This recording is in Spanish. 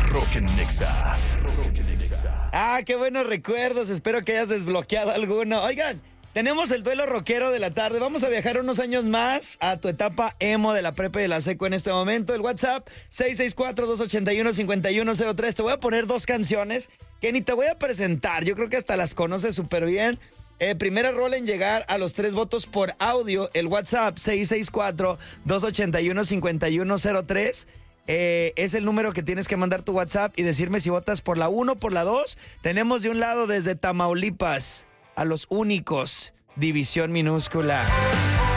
Roque Nexa. Ah, qué buenos recuerdos. Espero que hayas desbloqueado alguno. Oigan, tenemos el duelo rockero de la tarde. Vamos a viajar unos años más a tu etapa emo de la prepa y de la seco en este momento. El WhatsApp 664-281-5103. Te voy a poner dos canciones que ni te voy a presentar. Yo creo que hasta las conoces súper bien. Primera rola en llegar a los 3 votos por audio. El WhatsApp 664-281-5103. Es el número que tienes que mandar tu WhatsApp y decirme si votas por la 1 o por la 2. Tenemos de un lado desde Tamaulipas a los únicos, División Minúscula.